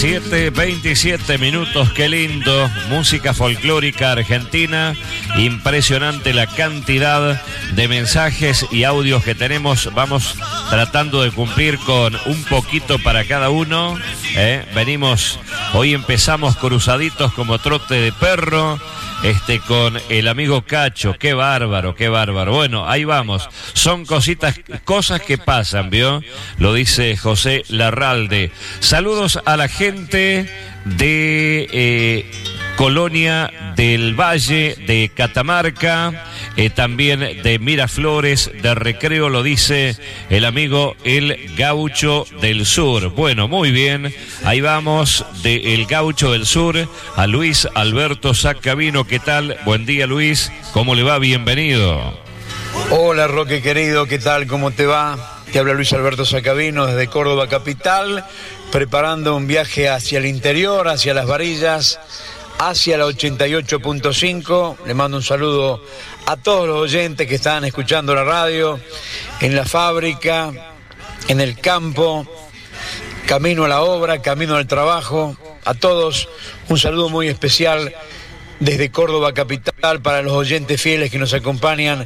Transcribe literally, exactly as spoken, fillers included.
siete veintisiete minutos, qué lindo. Música folclórica argentina. Impresionante la cantidad de mensajes y audios que tenemos. Vamos tratando de cumplir con un poquito para cada uno. ¿eh? Venimos, hoy empezamos cruzaditos como trote de perro. Este, con el amigo Cacho, qué bárbaro, qué bárbaro. Bueno, ahí vamos. Son cositas, cosas que pasan, ¿vio? Lo dice José Larralde. Saludos a la gente de eh, Colonia del Valle, de Catamarca, eh, también de Miraflores, de Recreo, lo dice el amigo El Gaucho del Sur. Bueno, muy bien, ahí vamos, de El Gaucho del Sur a Luis Alberto Sacavino. ¿Qué tal? Buen día, Luis, ¿cómo le va? Bienvenido. Hola, Roque querido, ¿qué tal? ¿Cómo te va? Te habla Luis Alberto Sacavino desde Córdoba capital, preparando un viaje hacia el interior, hacia las varillas, hacia la ochenta y ocho punto cinco. Le mando un saludo a todos los oyentes que están escuchando la radio, en la fábrica, en el campo, camino a la obra, camino al trabajo. A todos un saludo muy especial desde Córdoba capital para los oyentes fieles que nos acompañan